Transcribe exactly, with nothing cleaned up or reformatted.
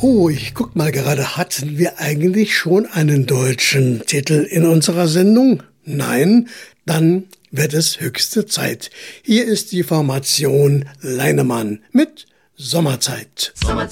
Oh, ich guck mal gerade, hatten wir eigentlich schon einen deutschen Titel in unserer Sendung? Nein? Dann wird es höchste Zeit. Hier ist die Formation Leinemann mit Sommerzeit. Sommerzeit.